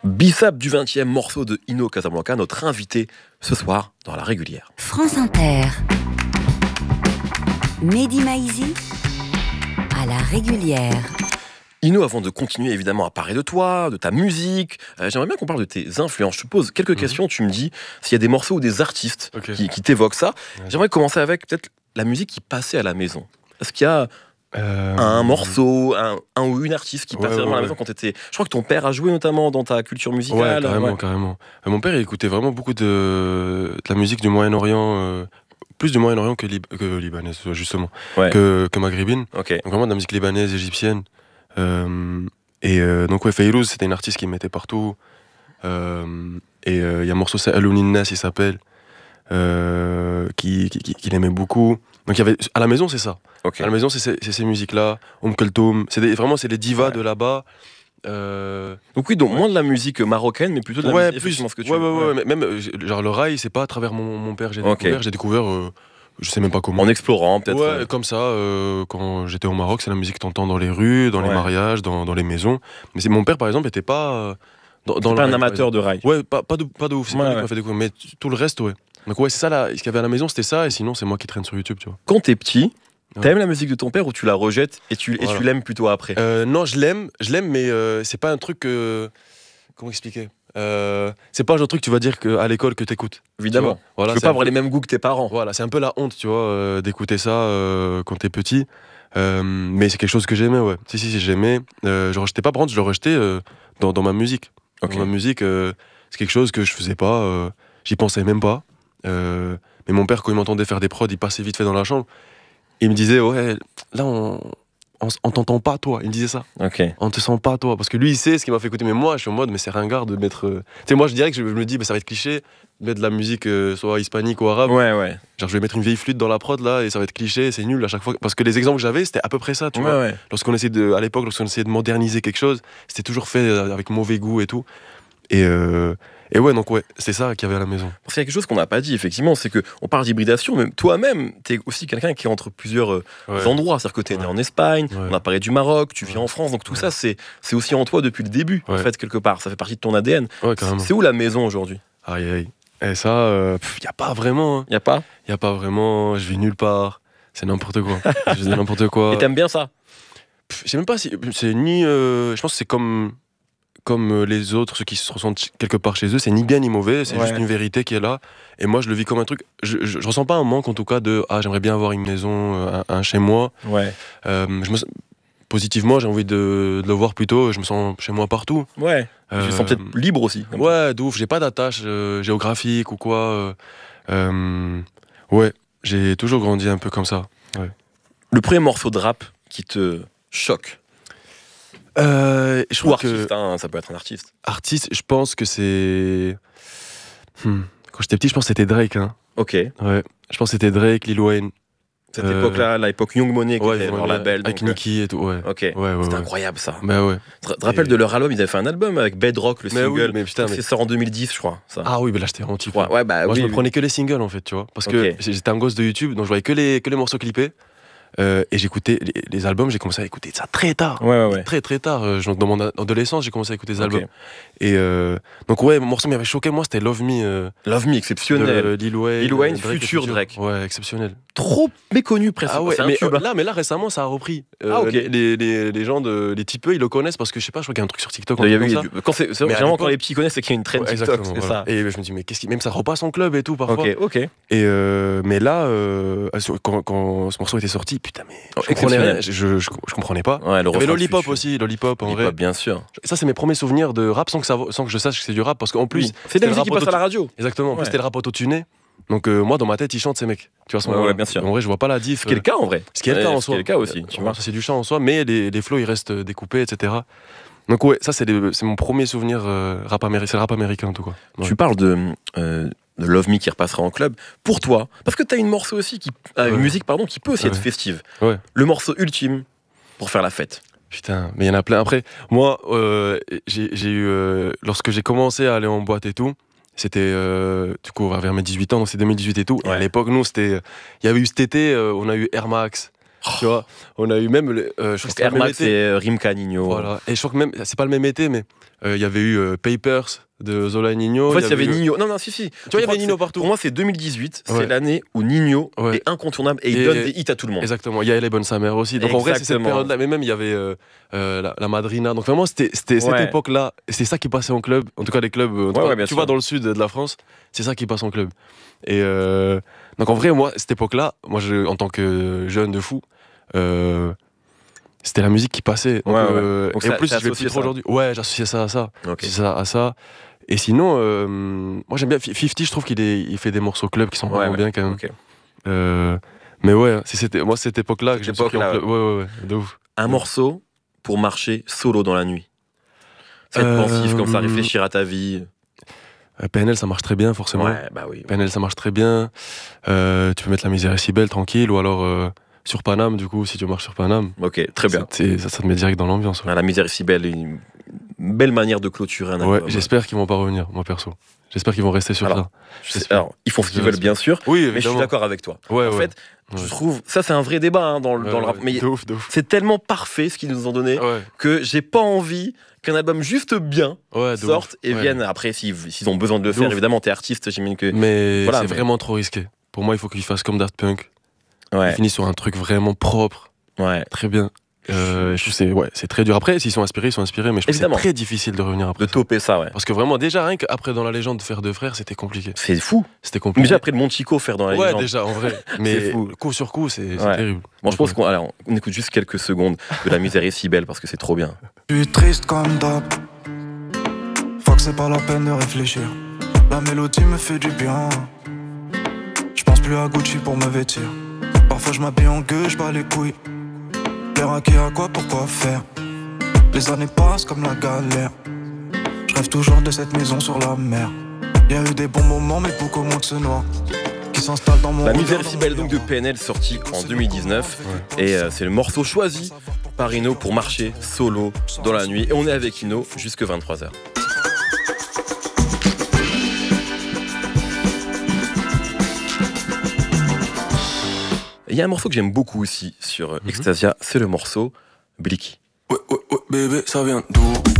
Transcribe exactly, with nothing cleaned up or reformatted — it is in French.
Bissap du vingtième, morceau de Ino Casablanca, notre invité ce soir dans La Régulière. France Inter. Mehdi Maizi à La Régulière. Ino, avant de continuer évidemment à parler de toi, de ta musique, euh, j'aimerais bien qu'on parle de tes influences. Je te pose quelques mmh. questions, tu me dis s'il y a des morceaux ou des artistes okay. qui, qui t'évoquent ça. Ouais. J'aimerais commencer avec peut-être la musique qui passait à la maison. Est-ce qu'il y a euh... un morceau, un, un ou une artiste qui passait ouais, vraiment ouais, à la maison ouais. quand t'étais... Je crois que ton père a joué notamment dans ta culture musicale. Ouais, carrément, ouais. carrément. Euh, mon père il écoutait vraiment beaucoup de, de la musique du Moyen-Orient, euh, plus du Moyen-Orient que, lib... que libanaise, justement, ouais. que, que maghrébine. Okay. Donc vraiment de la musique libanaise, égyptienne. Euh, et euh, donc ouais, Fayrouz, c'était une artiste qui mettait partout. Euh, et il euh, y a un morceau, c'est Alouninnas, il s'appelle, euh, qui, qui, qui, qu'il aimait beaucoup. Donc il y avait à la maison, c'est ça. Okay. À la maison, c'est ces, c'est ces musiques-là. Om Kulthum, c'est des, vraiment c'est les divas ouais. de là-bas. Euh... Donc oui, donc moins de la musique marocaine, mais plutôt de la ouais, musique. Plus, ce que tu ouais, veux. ouais, ouais, ouais. Même genre le rail, c'est pas à travers mon, mon père j'ai découvert. Okay. J'ai découvert. Euh, Je sais même pas comment. En explorant, peut-être. Ouais, euh... comme ça, euh, quand j'étais au Maroc, c'est la musique que t'entends dans les rues, dans ouais. les mariages, dans, dans les maisons. Mais c'est, mon père, par exemple, était pas. Euh, dans, dans pas un rail, amateur de rail. Ouais, pas, pas, de, pas de ouf. C'est ouais, pas lui ouais. qui m'a fait découvrir. Mais tout le reste, ouais. Donc, ouais, c'est ça, là. Ce qu'il y avait à la maison, c'était ça. Et sinon, c'est moi qui traîne sur YouTube, tu vois. Quand t'es petit, ouais. t'aimes la musique de ton père ou tu la rejettes et tu, voilà. et tu l'aimes plutôt après euh, Non, je l'aime, je l'aime, mais euh, c'est pas un truc que. Comment expliquer Euh, c'est pas un genre de truc que tu vas dire que, à l'école que t'écoutes. Évidemment. Tu voilà, tu peux pas avoir peu... les mêmes goûts que tes parents. Voilà, c'est un peu la honte, tu vois, euh, d'écouter ça euh, quand t'es petit. Euh, mais c'est quelque chose que j'aimais, ouais. Si, si, si, j'aimais. Euh, je rejetais pas, par contre, je le rejetais euh, dans, dans ma musique. Okay. Dans ma musique, euh, c'est quelque chose que je faisais pas, euh, j'y pensais même pas. Euh, mais mon père, quand il m'entendait faire des prods, il passait vite fait dans la chambre. Il me disait, ouais, là, on... On, on t'entend pas, toi. Il me disait ça. Okay. On te sent pas, toi. Parce que lui, il sait ce qu'il m'a fait écouter. Mais moi, je suis en mode, mais c'est ringard de mettre. Euh... Tu sais, moi, je dirais que je, je me dis, bah, ça va être cliché de mettre de la musique, euh, soit hispanique ou arabe. Ouais, ouais. Genre, je vais mettre une vieille flûte dans la prod, là, et ça va être cliché, c'est nul à chaque fois. Parce que les exemples que j'avais, c'était à peu près ça, tu ouais, vois. Ouais. Lorsqu'on essayait de, à l'époque, lorsqu'on essayait de moderniser quelque chose, c'était toujours fait avec mauvais goût et tout. Et. Euh... Et ouais, donc ouais, c'est ça qu'il y avait à la maison. Parce qu'il y a quelque chose qu'on n'a pas dit, effectivement, c'est qu'on parle d'hybridation, mais toi-même, t'es aussi quelqu'un qui est entre plusieurs euh, ouais. endroits. C'est-à-dire que t'es né ouais. en Espagne, ouais. on a parlé du Maroc, tu vis ouais. en France, donc tout ouais. ça, c'est, c'est aussi en toi depuis le début, ouais. en fait, quelque part. Ça fait partie de ton A D N. Ouais, c'est, c'est où la maison aujourd'hui ? Aïe, aïe. Et ça, il euh, n'y a pas vraiment. Il hein. n'y a pas Il n'y a pas vraiment, je vis nulle part. C'est n'importe quoi. Je faisais n'importe quoi. Et t'aimes bien ça ? Je sais même pas si. C'est ni. Euh, je pense que c'est comme. Comme les autres, ceux qui se ressentent quelque part chez eux, c'est ni bien ni mauvais, c'est ouais. juste une vérité qui est là. Et moi, je le vis comme un truc. Je, je, je ressens pas un manque, en tout cas, de ah, j'aimerais bien avoir une maison, un, un chez moi. Ouais. Euh, je me, positivement, j'ai envie de, de le voir plutôt. Je me sens chez moi partout. Ouais. Euh, je me sens peut-être libre aussi. Ouais, d'ouf. J'ai pas d'attache euh, géographique ou quoi. Euh, ouais, j'ai toujours grandi un peu comme ça. Ouais. Le premier morceau de rap qui te choque? Euh, je Ou artiste, que... hein, ça peut être un artiste. Artiste, je pense que c'est... Hmm. Quand j'étais petit, je pense que c'était Drake. Hein. Ok. Ouais. Je pense que c'était Drake, Lil Wayne. Cette euh... époque-là, l'époque Young Money, qui ouais, était leur ouais, label. Avec donc... Nicki et tout, ouais. Ok. Ouais, ouais, c'était ouais. incroyable, ça. Bah ouais. Tu te rappelles et... de leur album, ils avaient fait un album avec Bedrock, le mais single. Oui, mais putain, mais... C'est sort en deux mille dix, je crois. Ça. Ah oui, mais là, j'étais anti. Ouais, ouais, bah Moi, oui, je me oui. prenais que les singles, en fait, tu vois. Parce okay. que j'étais un gosse de YouTube, donc je voyais que les, que les morceaux clippés. Euh, et j'écoutais les, les albums, j'ai commencé à écouter ça très tard. Ouais, ouais, ouais. Très, très tard. Euh, dans mon adolescence, j'ai commencé à écouter des okay. albums. Et euh, donc, ouais, mon morceau m'avait choqué, moi, c'était Love Me. Euh, Love Me, exceptionnel. De, Lil Wayne, Lil Wayne Drake, futur Drake. Ouais, exceptionnel. Trop méconnu, presque. Ah ouais, c'est un mais, tube, euh, hein. là, mais là, récemment, ça a repris. Euh, ah, ok. Les, les, les gens, de, les typeux, ils le connaissent parce que je sais pas, je crois qu'il y a un truc sur TikTok. Il y a comme eu, ça. Quand c'est, c'est vraiment quand les petits connaissent, c'est qu'il y a une trend ouais, TikTok. C'est voilà. ça. Et je me dis, mais qu'est-ce qui. Même ça repasse en club et tout, parfois. Ok, ok. Et euh, mais là, euh, quand, quand ce morceau était sorti, putain, mais. Je oh, comprenais rien. Je, je, je, je comprenais pas. Ouais, il y avait Lollipop aussi, Lollipop en Lollipop, vrai. bien sûr. Ça, c'est mes premiers souvenirs de rap sans que, ça, sans que je sache que c'est du rap. Parce qu'en plus. Oui. C'est de la musique qui passe à la radio. Exactement. En plus, c'était le rap auto-tuné. Donc euh, moi dans ma tête ils chantent ces mecs, tu vois ce ouais, ouais, bien sûr. En vrai je vois pas la diff. Ce qui est le cas en vrai. Ce qui est le cas en soi. Ce qui est le cas aussi. Tu vois. Ça c'est du chant en soi, mais les, les flows ils restent découpés, et cetera. Donc ouais, ça c'est, les, c'est mon premier souvenir euh, rap américain, c'est le rap américain en tout cas. Ouais. Tu parles de, euh, de Love Me qui repassera en club. Pour toi, parce que t'as une morceau aussi qui, euh, une ouais. musique pardon qui peut aussi ouais. être festive. Ouais. Le morceau ultime pour faire la fête. Putain, mais il y en a plein. Après, moi, euh, j'ai, j'ai eu euh, lorsque j'ai commencé à aller en boîte et tout. C'était euh, du coup vers mes dix-huit ans, donc c'est deux mille dix-huit et tout. Ouais. Et à l'époque, nous, c'était, il y avait eu cet été, euh, on a eu Air Max, oh. tu vois. On a eu même, euh, je crois que Air Max et Rimka Nino. Voilà. Et je crois que même, c'est pas le même été, mais Il y avait eu euh, Papers de Zola et Nino. En fait, il y avait eu... Nino. Non, non, si, si. Tu vois, il y avait Nino partout. Pour moi, c'est deux mille dix-huit. Ouais. C'est l'année où Nino ouais. est incontournable et il et donne des hits à tout le monde. Exactement. Il y a Les Bonnes Sa Mère aussi. Donc Exactement. En vrai, c'est cette période-là. Mais même, il y avait euh, euh, la, la Madrina. Donc vraiment, c'était, c'était ouais. cette époque-là. C'est ça qui passait en club. En tout cas, les clubs. Ouais, cas, ouais, tu vois, dans le sud de la France, c'est ça qui passe en club. Et euh, donc en vrai, moi, cette époque-là, moi, je, en tant que jeune de fou, euh, c'était la musique qui passait. Donc, ouais, ouais. Euh, donc et ça, en plus, je vais plus trop aujourd'hui. Ouais, j'associais ça à ça. Okay. ça à ça. Et sinon, euh, moi j'aime bien fifty. Je trouve qu'il est, il fait des morceaux club qui sont ouais, vraiment ouais. bien quand même. Okay. Euh, mais ouais, c'était moi cette époque-là que j'ai pris en club. Ouais, ouais, ouais, de ouf. Un ouais. morceau pour marcher solo dans la nuit. Être euh, pensif comme ça, réfléchir à ta vie. P N L, ça marche très bien, forcément. Ouais, bah oui. P N L, ça marche très bien. Euh, tu peux mettre La Misère est si belle, tranquille, ou alors. Euh, Sur Paname, du coup, si tu marches sur Paname. Ok, très bien. Ça, ça te met direct dans l'ambiance. Ouais. La Misère est si belle, une belle manière de clôturer un album. Ouais, j'espère qu'ils vont pas revenir, moi perso. J'espère qu'ils vont rester sur alors, ça. Alors, ils font ce qu'ils veulent, bien sûr. Oui, évidemment. Mais je suis d'accord avec toi. Ouais, en ouais. fait, ouais. je trouve, ça c'est un vrai débat hein, dans, le, ouais, dans le rap. Ouais, mais de ouf, de ouf. C'est tellement parfait ce qu'ils nous ont donné ouais. que j'ai pas envie qu'un album juste bien ouais, sorte et ouais. vienne. Après, s'ils, s'ils ont besoin de le de faire, ouf. Évidemment, t'es artiste, j'imagine que. Mais voilà, c'est mais... vraiment trop risqué. Pour moi, il faut qu'ils fassent comme Daft Punk. Ouais. Ils finissent sur un truc vraiment propre. Ouais. Très bien. Euh, je trouve c'est ouais, c'est très dur. Après, s'ils sont inspirés, ils sont inspirés, mais je trouve que c'est très difficile de revenir après. De toper ça, ouais. Parce que vraiment, déjà, rien qu'après dans la légende de faire deux frères, c'était compliqué. C'est fou. C'était compliqué. Déjà après le Montico faire dans la ouais, légende. Ouais, déjà, en vrai. Mais c'est fou. Coup sur coup, c'est, c'est ouais. terrible. Bon, je pense qu'on alors, on écoute juste quelques secondes de La Misère est si belle parce que c'est trop bien. Je suis triste comme d'hab. Faut que c'est pas la peine de réfléchir. La mélodie me fait du bien. Je pense plus à Gucci pour me vêtir. Parfois je m'habille en gueux, je bats les couilles. À qui, à quoi, pourquoi faire. Les années passent comme la galère. Je rêve toujours de cette maison sur la mer. Y'a eu des bons moments mais beaucoup moins que ce noir qui s'installe dans mon. La Misère est si belle donc de P N L sorti en deux mille dix-neuf ouais. Et euh, c'est le morceau choisi par Ino pour marcher solo dans la nuit. Et on est avec Ino jusque vingt-trois heures. Il y a un morceau que j'aime beaucoup aussi sur mm-hmm. Extasia, c'est le morceau Blicky. Ouais, ouais, ouais, bébé, ça vient d'où?